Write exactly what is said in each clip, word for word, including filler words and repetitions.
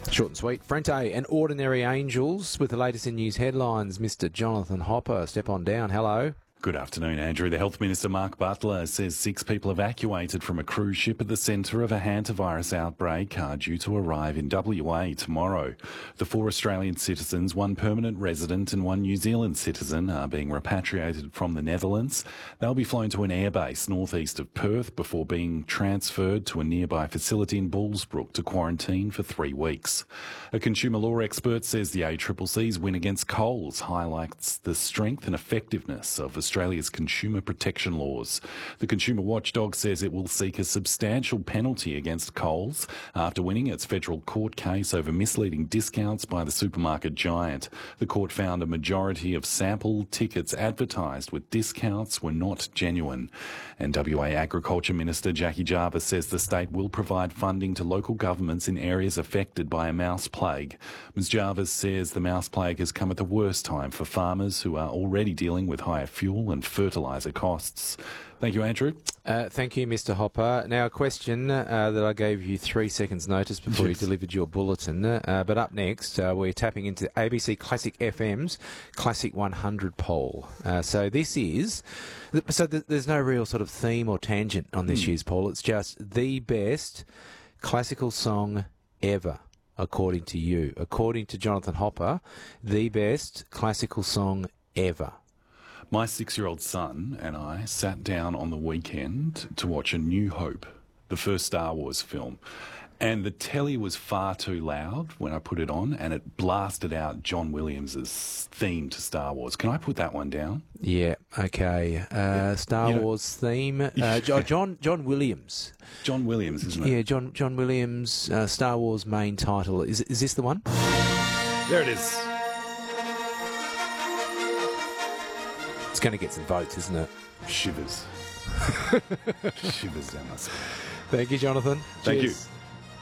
Short and sweet. Frente and Ordinary Angels with the latest in news headlines. Mister Jonathan Hopper, step on down. Hello. Good afternoon, Andrew. The Health Minister, Mark Butler, says six people evacuated from a cruise ship at the centre of a hantavirus outbreak are due to arrive in W A tomorrow. The four Australian citizens, one permanent resident and one New Zealand citizen, are being repatriated from the Netherlands. They'll be flown to an airbase northeast of Perth before being transferred to a nearby facility in Bullsbrook to quarantine for three weeks. A consumer law expert says the A C C C's win against Coles highlights the strength and effectiveness of Australia's Australia's consumer protection laws. The consumer watchdog says it will seek a substantial penalty against Coles after winning its federal court case over misleading discounts by the supermarket giant. The court found a majority of sample tickets advertised with discounts were not genuine. And W A Agriculture Minister Jackie Jarvis says the state will provide funding to local governments in areas affected by a mouse plague. Miz Jarvis says the mouse plague has come at the worst time for farmers who are already dealing with higher fuel and fertiliser costs. Thank you, Andrew. Uh, thank you, Mister Hopper. Now, a question uh, that I gave you three seconds notice before yes. you delivered your bulletin. Uh, but up next, uh, we're tapping into A B C Classic F M's Classic one hundred poll. Uh, so this is... So th- there's no real sort of theme or tangent on this mm. year's poll. It's just the best classical song ever, according to you. According to Jonathan Hopper, the best classical song ever. My six-year-old son and I sat down on the weekend to watch A New Hope, the first Star Wars film. And the telly was far too loud when I put it on, and it blasted out John Williams' theme to Star Wars. Can I put that one down? Yeah, okay. Uh, yeah. Star you know, Wars theme. Uh, John John Williams. John Williams, isn't it? Yeah, John John Williams, uh, Star Wars main title. Is is this the one? There it is. It's going to get some votes, isn't it? Shivers. Shivers down my spine. Thank you, Jonathan. Thank Cheers. you.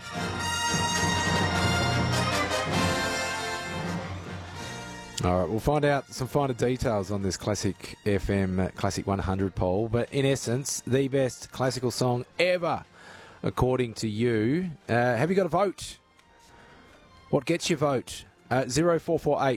All right, we'll find out some finer details on this Classic F M Classic one hundred poll. But in essence, the best classical song ever, according to you. Uh, have you got a vote? What gets your vote? Uh, zero four four eight